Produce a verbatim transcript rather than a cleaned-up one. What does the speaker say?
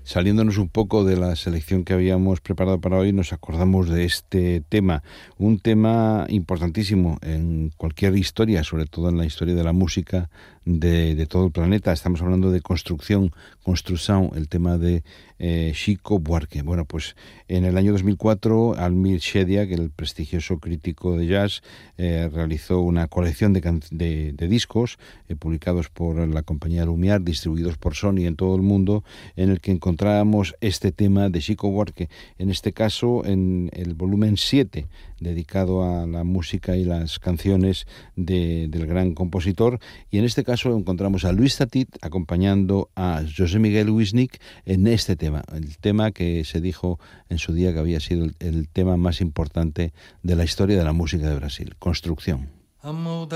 saliéndonos un poco de la selección que habíamos preparado para hoy, nos acordamos de este tema, un tema importantísimo en cualquier historia, sobre todo en la historia de la música de, de todo el planeta. Estamos hablando de construcción, construcción, el tema de eh, Chico Buarque. Bueno, pues en el año dos mil cuatro, Almir Shediac, el prestigioso crítico de jazz, eh, realizó una colección de, de, de discos eh, publicados por la compañía Lumiar, distribuidos por Sony en todo el mundo, en el que encontrábamos este tema de Chico Buarque, en este caso en el volumen siete, dedicado a la música y las canciones de, del gran compositor, y en este caso encontramos a Luis Tatit acompañando a José Miguel Wisnik en este tema, el tema que se dijo en su día que había sido el, el tema más importante de la historia de la música de Brasil, Construcción.